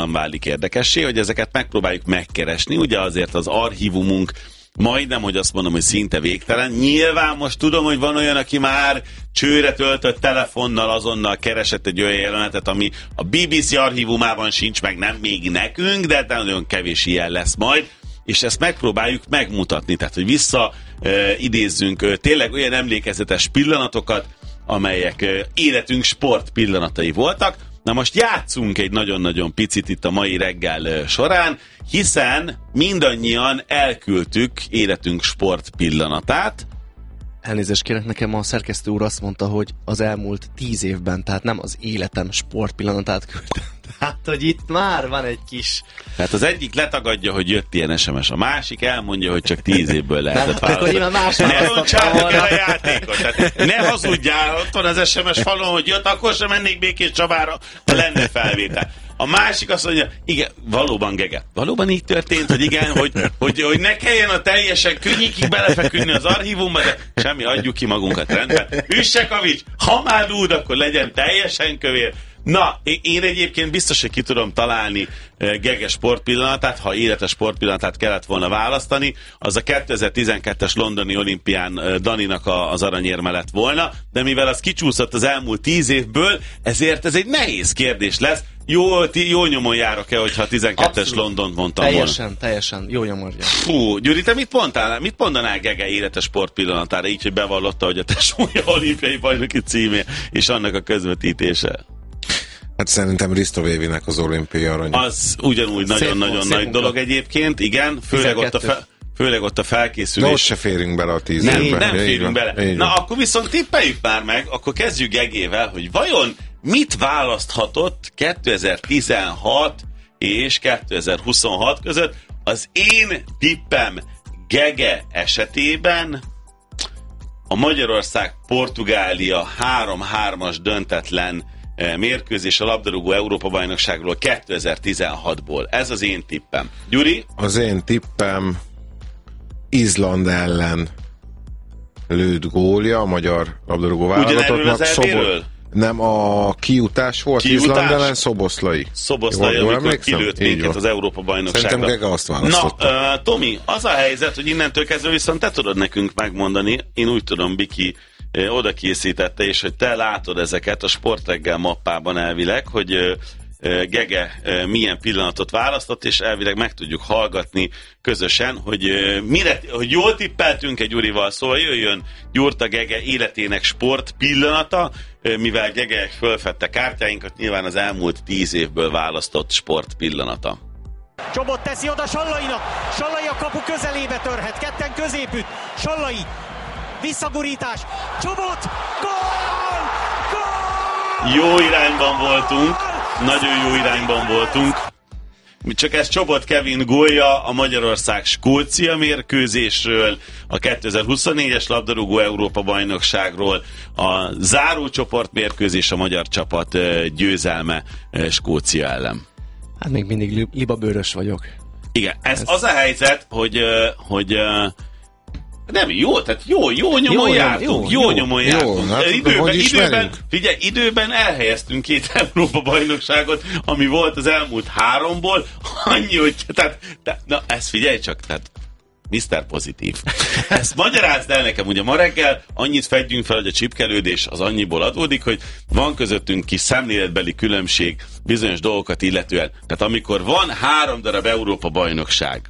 válik érdekessé, hogy ezeket megpróbáljuk megkeresni. Ugye azért az archívumunk majdnem, hogy azt mondom, hogy szinte végtelen. Nyilván most tudom, hogy van olyan, aki már csőre töltött telefonnal azonnal keresett egy olyan jelenetet, ami a BBC archívumában sincs meg, nem még nekünk, de nagyon kevés ilyen lesz majd, és ezt megpróbáljuk megmutatni, tehát hogy idézzünk tényleg olyan emlékezetes pillanatokat, amelyek életünk sport pillanatai voltak. Na most játszunk egy nagyon-nagyon picit itt a mai reggel során, hiszen mindannyian elküldtük életünk sport pillanatát. Elnézést kérek, nekem a szerkesztő úr azt mondta, hogy az elmúlt 10 évben, tehát nem az életem sport pillanatát küldtem. Tehát, hogy itt már van egy kis... Tehát az egyik letagadja, hogy jött ilyen SMS, a másik elmondja, hogy csak 10 évből lehetett választani. Ne roncsátok el a játékot! Tehát ne hazudjál, ott van az SMS falon, hogy jött, akkor sem mennék Békés Csabára, ha lenne felvétel. A másik azt mondja, igen, valóban Gege. Valóban így történt, hogy igen, hogy ne kelljen a teljesen könnyikig belefeküdni az archívumba, de semmi, adjuk ki magunkat rendben. Üssekavics, ha már lúd, akkor legyen teljesen kövér. Na, én egyébként biztos, hogy ki tudom találni Gege sportpillanatát, ha életes sportpillanatát kellett volna választani, az a 2012-es londoni olimpián Daninak az aranyérme lett volna, de mivel az kicsúszott az elmúlt 10 évből, ezért ez egy nehéz kérdés lesz. Jó nyomon járok-e, hogyha a 12-es Londont mondtam volna? Teljesen, jó nyomon jár. Fú, Gyuri, te mit mondanál Gege életes sportpillanatára, így, hogy bevallotta, hogy a tesója olimpiai bajnoki címé, és annak a közvetítése? Hát szerintem Risto Vévinek az olimpiai arany. Az ugyanúgy nagyon-nagyon nagy dolog egyébként, igen, főleg ott a felkészülés. De ott se férünk bele a 10 évben. Nem férünk bele. Na, akkor viszont tippeljük már meg, akkor kezdjük Gegével, hogy vajon mit választhatott 2016 és 2026 között? Az én tippem Gege esetében a Magyarország-Portugália 3-3-as döntetlen mérkőzés a labdarúgó Európa-bajnokságról 2016-ból. Ez az én tippem. Gyuri? Az én tippem Izland ellen lőtt gólja a magyar labdarúgó válogatottnak. Nem, a kijutás volt Izland ellen, Szoboszlai. Szoboszlai, amikor kilőtt minket az Európa-bajnokságban. Szerintem Gege azt választotta. Na, Tomi, az a helyzet, hogy innentől kezdve viszont te tudod nekünk megmondani, én úgy tudom, Biki oda készítette, és hogy te látod ezeket a Sportreggel mappában elvileg, hogy Gege milyen pillanatot választott, és elvileg meg tudjuk hallgatni közösen, hogy jól tippeltünk-e Gyurival, szóval jöjjön Gyurta Gege életének sport pillanata, mivel Gege fölfedte kártyáinkat, nyilván az elmúlt 10 évből választott sport pillanata. Csobot teszi oda Sallainak, Sallai a kapu közelébe törhet, ketten középütt, Sallai, visszagurítás, Csobot, gól! Gól! Jó irányban voltunk, nagyon jó irányban voltunk. Csak ez Csobot Kevin gólja a Magyarország-Skócia mérkőzésről, a 2024-es labdarúgó Európa-bajnokságról, a zárócsoport mérkőzés, a magyar csapat győzelme Skócia ellen. Hát még mindig libabőrös vagyok. Igen, ez az a helyzet, hogy nem jó, tehát jó nyomon jártunk. Jó nyomon jártunk. Hát, időben elhelyeztünk 2 Európa-bajnokságot, ami volt az elmúlt 3-ból. Annyi, hogy na ezt figyelj csak, tehát Mr. Pozitív. Ezt magyarázd el nekem, ugye ma reggel annyit fedjünk fel, hogy a csipkelődés az annyiból adódik, hogy van közöttünk kis szemléletbeli különbség bizonyos dolgokat illetően. Tehát amikor van 3 darab Európa-bajnokság,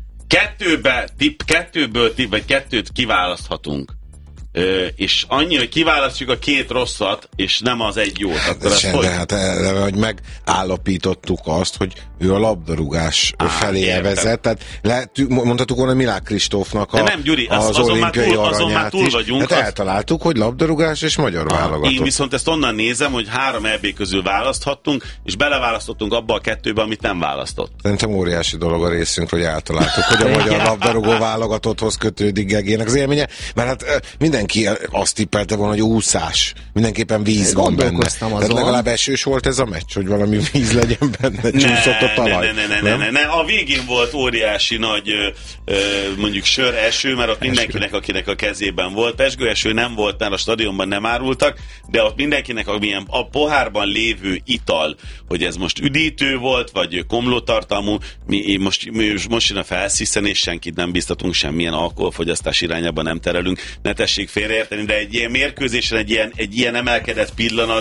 kettőt kiválaszthatunk, és annyi, hogy kiválasztjuk a 2 rosszat, és nem az egy jót. Akkor hogy megállapítottuk azt, hogy ő a labdarúgás felé vezet, tehát mondhatuk volna Milák Kristófnak az olimpiai aranyát is. Hát eltaláltuk, hogy labdarúgás és magyar válogatott. Én viszont ezt onnan nézem, hogy 3 EB közül választhattunk, és beleválasztottunk abba a 2-be, amit nem választott. Szerintem óriási dolog a részünkről, hogy eltaláltuk, hogy a magyar labdarúgó válogatotthoz kötődik Gegének az élménye, mert hát mindenki mindenki azt tippelte volna, hogy úszás. Mindenképpen víz van benne. Tehát legalább esős volt ez a meccs, hogy valami víz legyen benne, csúszott a talaj. Ne. A végén volt óriási nagy mondjuk sör eső, mert ott mindenkinek, akinek a kezében volt. Pezsgőeső nem volt, mert a stadionban nem árultak, de ott mindenkinek, amilyen a pohárban lévő ital, hogy ez most üdítő volt, vagy komlótartalmú, mi most jön a felsziszenés, senkit nem biztatunk, semmilyen alkoholfogyasztás irányába nem terelünk, ne tessék félreérteni, de egy ilyen mérkőzésen, egy ilyen emelkedett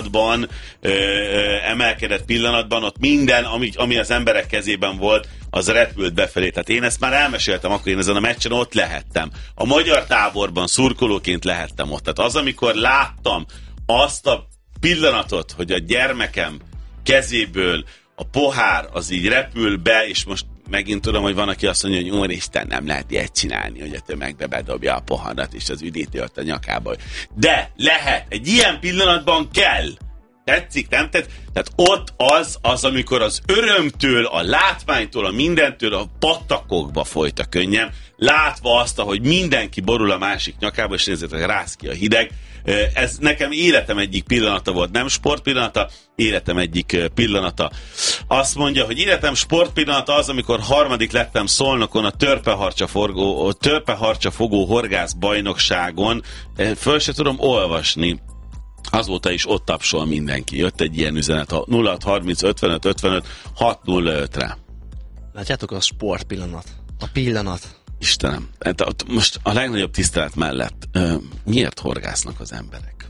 pillanatban ott minden, ami az emberek kezében volt, az repült befelé. Tehát én ezt már elmeséltem, akkor én ezen a meccsen ott lehettem. A magyar táborban szurkolóként lehettem ott. Tehát az, amikor láttam azt a pillanatot, hogy a gyermekem kezéből a pohár az így repül be, és most megint tudom, hogy van, aki azt mondja, hogy úristen, nem lehet ilyet csinálni, hogy a tömegbe bedobja a poharat, és az üdítő ott a nyakába. De lehet, egy ilyen pillanatban kell. Tetszik, nem? Tehát ott az, amikor az örömtől, a látványtól, a mindentől a patakokba folyt a könnyem, látva azt, hogy mindenki borul a másik nyakába, és nézzétek, rász ki a hideg. Ez nekem életem egyik pillanata volt, nem sportpillanata, életem egyik pillanata. Azt mondja, hogy életem sportpillanata az, amikor harmadik lettem Szolnokon a törpeharcsafogó horgász bajnokságon. Föl se tudom olvasni. Azóta is ott tapsol mindenki. Jött egy ilyen üzenet a 0630 55 55 605-re. Látjátok, a sportpillanat. A pillanat. Istenem, most a legnagyobb tisztelet mellett miért horgásznak az emberek?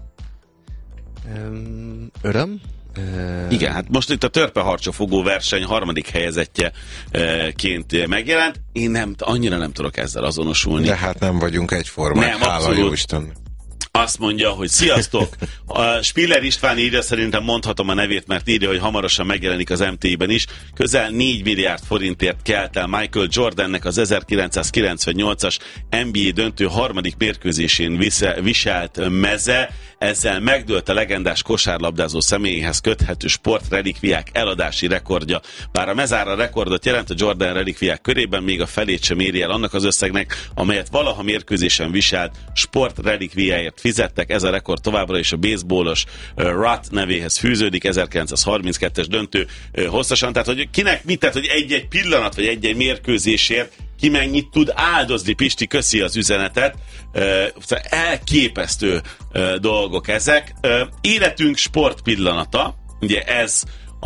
Öröm? Igen, hát most itt a törpeharcsafogó verseny harmadik helyezettjeként megjelent. Én annyira nem tudok ezzel azonosulni. De hát nem vagyunk egyformák, hála jó Isten. Azt mondja, hogy sziasztok! A Spiller István írja, szerintem mondhatom a nevét, mert írja, hogy hamarosan megjelenik az MTI-ben is. Közel 4 milliárd forintért kelt el Michael Jordannek az 1998-as NBA döntő harmadik mérkőzésén viselt meze. Ezzel megdőlt a legendás kosárlabdázó személyéhez köthető sportrelikviák eladási rekordja. Bár a mezára rekordot jelent, a Jordan relikviák körében még a felét sem éri el annak az összegnek, amelyet valaha mérkőzésen viselt sportrelikviáért fizettek. Ez a rekord továbbra is a baseballos Rutt nevéhez fűződik, 1932-es döntő hosszasan. Tehát, hogy kinek mit, tehát, hogy egy-egy pillanat, vagy egy-egy mérkőzésért ki mennyit tud áldozni. Pisti, köszi az üzenetet. Elképesztő dolgok ezek. Életünk sportpillanata, ugye ez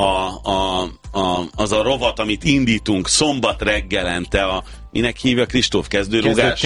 az a rovat, amit indítunk szombat reggelente, minek hívja Kristóf? Kezdőrúgás?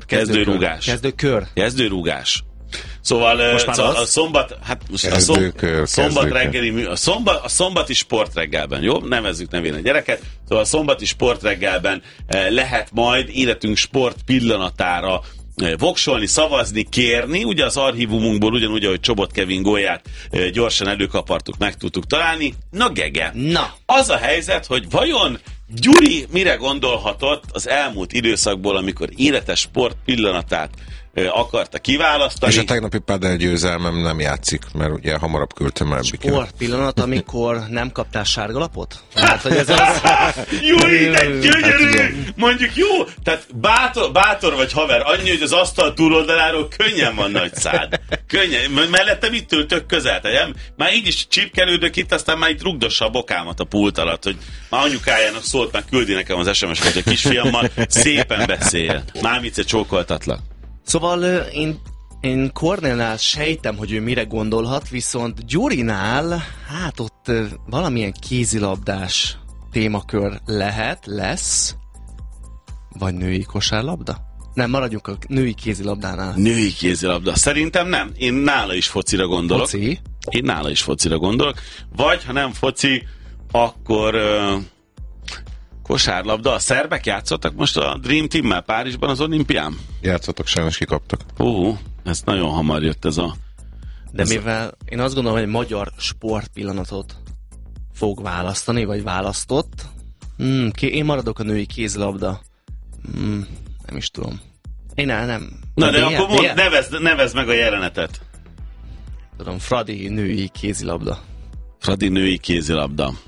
Kezdőrúgás. Szóval a szombat, reggeli, a szombati sportreggelben, jó? Nevezzük nevén a gyereket. Szóval a szombati sportreggelben lehet majd életünk sport pillanatára voksolni, szavazni, kérni. Ugye az archívumunkból ugyanúgy, ahogy Csobot Kevin gólját gyorsan előkapartuk, meg tudtuk találni. Na Gege, az a helyzet, hogy vajon Gyuri mire gondolhatott az elmúlt időszakból, amikor életes sport pillanatát akarta kiválasztani. És a tegnapi padel győzelmem nem játszik, mert ugye hamarabb küldtem el. Sport pillanat, amikor nem kaptál sárgalapot? Hát, hogy ez az... Júj, de gyönyörű! Mondjuk jó, tehát bátor vagy haver, annyi, hogy az asztal túloldaláról könnyen van nagy szád. Könnyen, mellettem itt ültök közel, tehát már így is csipkelődök itt, aztán már itt rugdossa a bokámat a pult alatt, hogy már anyukájának szólt, már küldi nekem az SMS-et, hogy a kisfiammal szépen beszél. Mámice, csókoltatlak. Szóval én Kornélnál sejtem, hogy ő mire gondolhat, viszont Gyurinál, hát ott valamilyen kézilabdás témakör lesz, vagy női kosárlabda? Nem, maradjunk a női kézilabdánál. Női kézilabda. Szerintem nem. Én nála is focira gondolok. Foci? Én nála is focira gondolok. Vagy, ha nem foci, akkor... kosárlabda. A szerbek játszottak most a Dream Team-mel Párizsban az olimpián? Játszottak, sajnos kikaptak. Ez nagyon hamar jött ez a... De mivel én azt gondolom, hogy egy magyar sportpillanatot fog választani, vagy választott, én maradok a női kézilabda. Nem is tudom. Én nem. Na de akkor nevezd meg a jelenetet. Tudom, Fradi női kézilabda. Fradi női kézilabda.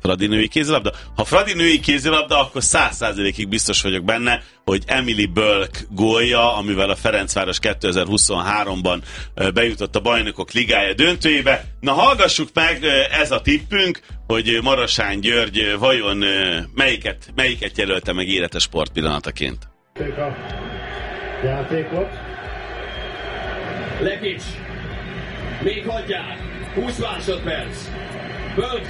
Fradi női kézilabda. Ha Fradi női kézilabda, akkor 100%-ig biztos vagyok benne, hogy Emily Bölk gólja, amivel a Ferencváros 2023-ban bejutott a Bajnokok Ligája döntőjébe. Na hallgassuk meg, ez a tippünk, hogy Marosán György vajon melyiket jelölte meg élete sportpillanataként. A játékot. Lekics. Még hagyják. 20 másodperc. Bölk.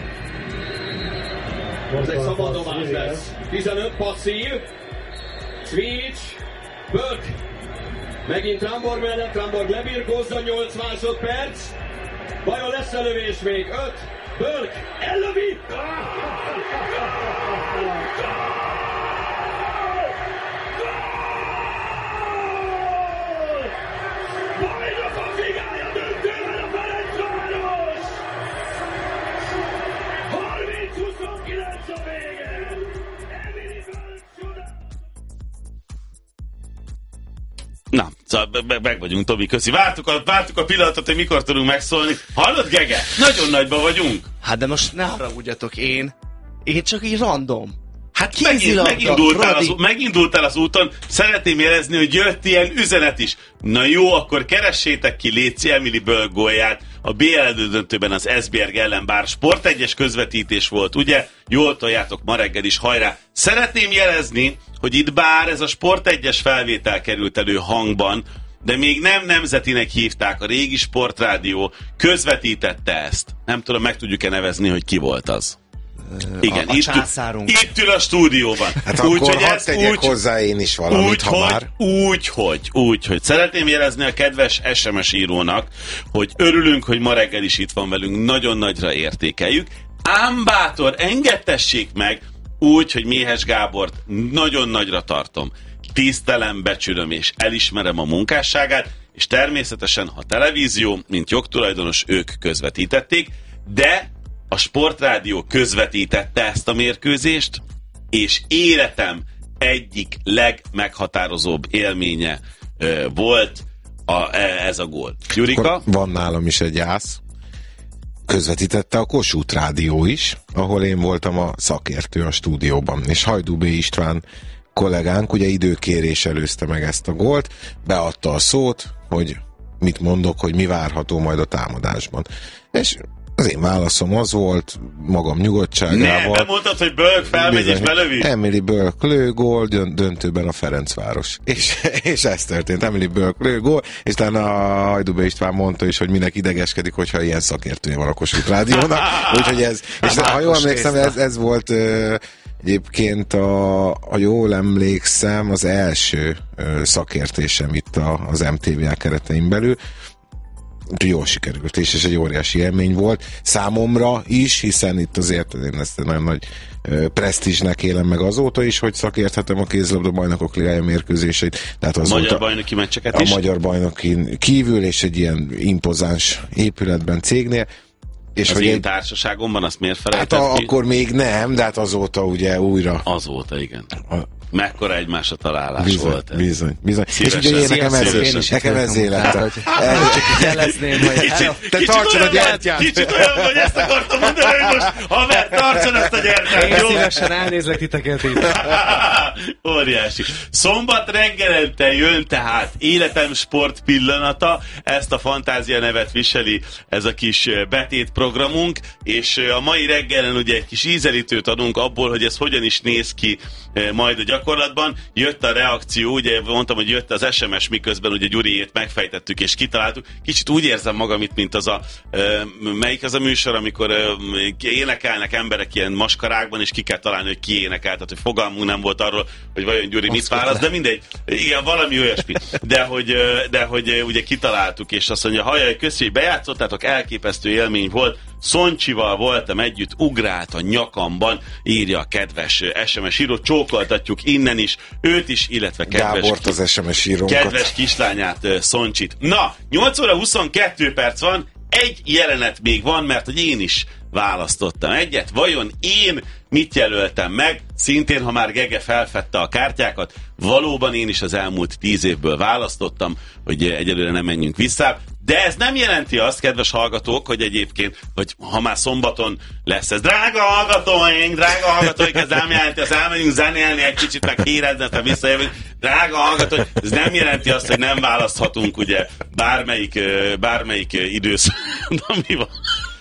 Ez egy szabad dobás lesz. 15 passzív. Switch. Bölk. Megint Ramborg mellett. Ramborg lebirkózza. 8 másodperc. Vajon lesz lövés még? 5. Bölk. Ellövi. Na, szóval meg vagyunk, Tomi, köszi. Vártuk a pillanatot, hogy mikor tudunk megszólni. Hallod, Gege? Nagyon nagyban vagyunk. Hát de most ne haragudjatok, én csak így random. Hát megindultál az úton, szeretném jelezni, hogy jött ilyen üzenet is. Na jó, akkor keressétek ki Léci Emily Bölk gólját. A BL döntőben az Esbjerg ellen, bár Sport 1-es közvetítés volt, ugye? Jól toljátok ma reggel is, hajrá! Szeretném jelezni, hogy itt bár ez a Sport 1-es felvétel került elő hangban, de még nem nemzetinek hívták, a régi Sportrádió közvetítette ezt. Nem tudom, meg tudjuk-e nevezni, hogy ki volt az. Igen, a császárunk. Itt ül a stúdióban. Hát akkor hadd tegyek hozzá én is valamit, ha már. Úgy, szeretném jelezni a kedves SMS írónak, hogy örülünk, hogy ma reggel is itt van velünk, nagyon nagyra értékeljük. Ám bátor, engedtessék meg úgy, hogy Méhes Gábort nagyon nagyra tartom. Tisztelem, becsülöm és elismerem a munkásságát, és természetesen a televízió, mint jogtulajdonos, ők közvetítették, de a Sportrádió közvetítette ezt a mérkőzést, és életem egyik legmeghatározóbb élménye volt ez a gól. Gyurika? Van nálam is egy ász. Közvetítette a Kossuth Rádió is, ahol én voltam a szakértő a stúdióban, és Hajdú B. István kollégánk ugye időkérés előzte meg ezt a gólt, beadta a szót, hogy mit mondok, hogy mi várható majd a támadásban. És az én válaszom az volt, magam nyugodtságával. Nem mondtad, hogy Bölk felmegy és belövi? Emily Bölk lő, gól, döntőben a Ferencváros. És ez történt. Emily Bölk lő, gól, és talán a Hajdú B. István mondta is, hogy minek idegeskedik, hogyha ilyen szakértője van a Kossuth Rádiónak. Úgyhogy ez, és ha jól emlékszem, ez volt egyébként, ha jól emlékszem, az első szakértésem itt az MTVA keretein belül. Jól sikerült, és egy óriási élmény volt számomra is, hiszen itt azért én ezt nagyon nagy presztízsnek élem meg azóta is, hogy szakérthetem a kézilabda bajnokok ligája mérkőzéseit. Tehát a magyar bajnoki meccseket is? A magyar bajnokin kívül, és egy ilyen impozáns épületben, cégnél. És az én társaságomban, azt miért felejtett hát akkor még nem, de hát azóta ugye újra. Azóta, igen. Mekkora egymásra találás volt ez. Bizony. És ugye nekem ez életem. Csak jelezném, hogy te tartsad a gyertyát. Kicsit olyan, hogy ezt akartam mondani, hogy most haver, tartsad ezt a gyertyát. Én szívesen elnézlek titeket itt. Óriási. Szombat reggelente jön tehát Életem Sport pillanata, ezt a Fantázia nevet viseli ez a kis betétprogramunk, és a mai reggelen ugye egy kis ízelítőt adunk abból, hogy ez hogyan is néz ki majd a gyakorlatban. Jött a reakció, ugye mondtam, hogy jött az SMS, miközben ugye Gyuriét megfejtettük és kitaláltuk. Kicsit úgy érzem magam itt, mint az melyik az a műsor, amikor énekelnek emberek ilyen maskarákban, és ki kell találni, hogy ki énekel. Tehát, hogy fogalmunk nem volt arról, hogy vajon Gyuri mit választ, de mindegy. Igen, valami olyasmi. De hogy ugye kitaláltuk, és azt mondja, hajjaj, köszi, hogy bejátszottátok, elképesztő élmény volt. Szoncsival voltam együtt, ugrált a nyakamban, írja a kedves SMS író, csókoltatjuk innen is, őt is, illetve Gábort, az SMS írónkat. Kedves kislányát, Szoncsit. Na, 8 óra 22 perc van, egy jelenet még van, mert hogy én is választottam egyet. Vajon én mit jelöltem meg? Szintén, ha már Gege felfedte a kártyákat, valóban én is az elmúlt 10 évből választottam, hogy egyelőre nem menjünk vissza, De ez nem jelenti azt, kedves hallgatók, hogy egyébként, hogy ha már szombaton lesz ez. Drága hallgatóink, ez nem jelenti, azt elmegyünk zenélni egy kicsit, meg hírezni, aztán visszajövünk. Drága hallgatóink, ez nem jelenti azt, hogy nem választhatunk ugye bármelyik időszak. Na, mi van?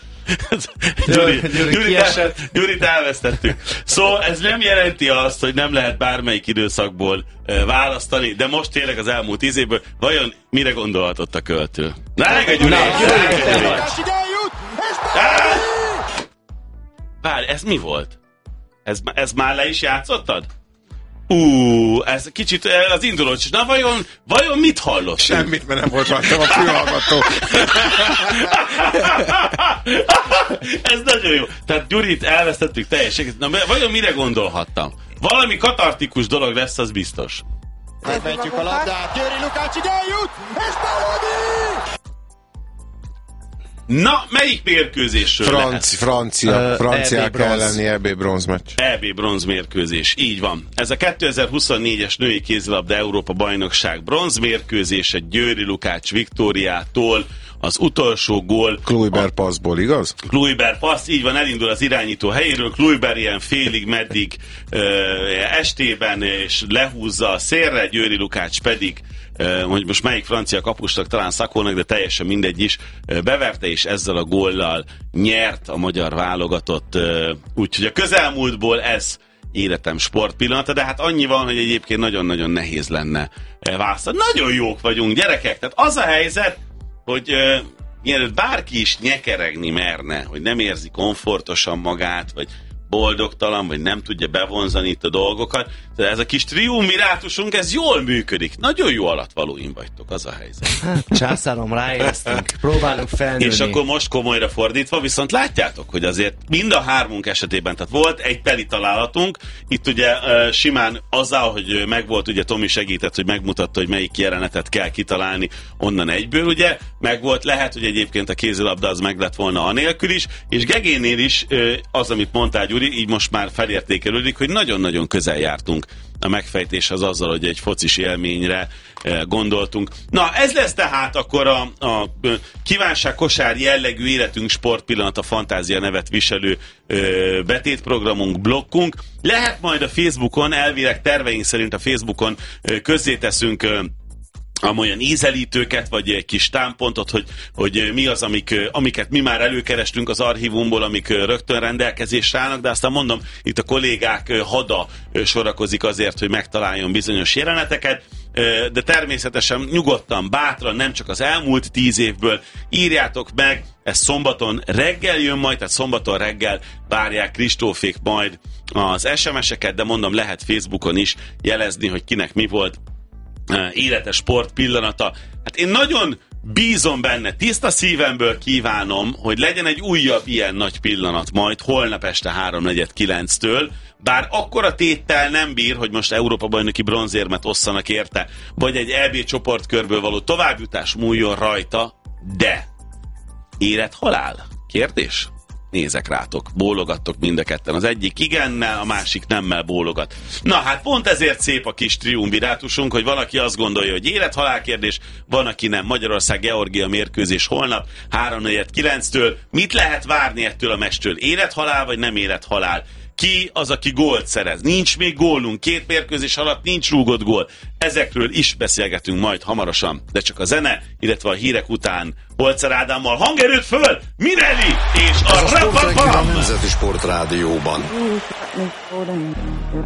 Gyurit elvesztettük. Szóval ez nem jelenti azt, hogy nem lehet bármelyik időszakból választani, de most tényleg az elmúlt 10 évből vajon mire gondolhatott a költő? Várj, ez mi volt? Ez már le is játszottad? Ez kicsit az induló. Na vajon mit hallott? Semmit, mert nem volt rajtam a fülhallgató. Ez nagyon jó. Tehát Gyurit elvesztettük teljesen. Na vajon mire gondolhattam? Valami katartikus dolog lesz, az biztos. Megmentjük a labdát, Győri Lukácsig eljut, és belődik! Na, melyik mérkőzésről lehet? Franciák elleni EB bronzmeccs. EB bronzmérkőzés, így van. Ez a 2024-es női kézilabda Európa bajnokság bronzmérkőzése Győri Lukács Viktóriától. Az utolsó gól... Kluiber passzból, igaz? Kluiber passz, így van, elindul az irányító helyéről, Kluiber ilyen félig meddig estében, és lehúzza a szélre, Győri Lukács pedig, hogy most melyik francia kapusnak, talán Szakolnak, de teljesen mindegy is, beverte, és ezzel a góllal nyert a magyar válogatott. Úgyhogy a közelmúltból ez életem sportpillanata, de hát annyi van, hogy egyébként nagyon-nagyon nehéz lenne választani. Nagyon jók vagyunk, gyerekek, tehát az a helyzet, hogy mielőtt bárki is nyekeregni merne, hogy nem érzi komfortosan magát, vagy boldogtalan, vagy nem tudja bevonzani itt a dolgokat. De ez a kis triumvirátusunk, ez jól működik. Nagyon jó alattvalóim vagytok, az a helyzet. Hát, császárom, ráéreztünk. Próbálunk felnőni. És akkor most komolyra fordítva, viszont látjátok, hogy azért mind a hármunk esetében, tehát volt egy teli találatunk, itt ugye simán azzal, hogy megvolt, ugye Tomi segített, hogy megmutatta, hogy melyik jelenetet kell kitalálni onnan egyből, ugye, megvolt, lehet, hogy egyébként a kézilabda az meg lett volna anélkül is, és Gegénél is az, amit mondtál, Gyuri, így most már felértékelődik, hogy nagyon-nagyon közel jártunk a megfejtéshez azzal, hogy egy focis élményre gondoltunk. Na, ez lesz tehát akkor a kívánság kosár jellegű életünk sportpillanata fantázia nevet viselő betétprogramunk, blokkunk. Lehet majd a Facebookon, elvileg terveink szerint a Facebookon közzéteszünk amolyan ízelítőket, vagy egy kis támpontot, hogy mi az, amiket mi már előkerestünk az archívumból, amik rögtön rendelkezésre állnak, de aztán mondom, itt a kollégák hada sorakozik azért, hogy megtaláljon bizonyos jeleneteket, de természetesen nyugodtan, bátran, nem csak az elmúlt 10 évből írjátok meg, ez szombaton reggel jön majd, tehát szombaton reggel várják Kristófék majd az SMS-eket, de mondom, lehet Facebookon is jelezni, hogy kinek mi volt életes sport pillanata. Hát én nagyon bízom benne, tiszta szívemből kívánom, hogy legyen egy újabb ilyen nagy pillanat majd holnap este 3:49-től, bár akkora téttel nem bír, hogy most Európa-bajnoki bronzérmet osszanak érte, vagy egy EB csoportkörből való továbbjutás múljon rajta, de élet-halál? Kérdés? Nézek rátok, bólogattok mind a ketten. Az egyik igennel, a másik nemmel bólogat. Na hát pont ezért szép a kis triumvirátusunk, hogy valaki azt gondolja, hogy élet-halál kérdés, van, aki nem. Magyarország-Georgia mérkőzés holnap 3:49-től. Mit lehet várni ettől a mecstől? Élet-halál vagy nem élet-halál? Ki az, aki gólt szerez? Nincs még gólunk, 2 mérkőzés alatt nincs rúgott gól. Ezekről is beszélgetünk majd hamarosan, de csak a zene, illetve a hírek után Holzer Ádámmal. Hangerőt föl! Minelli! És a Rapapam! Nemzeti Sportrádióban.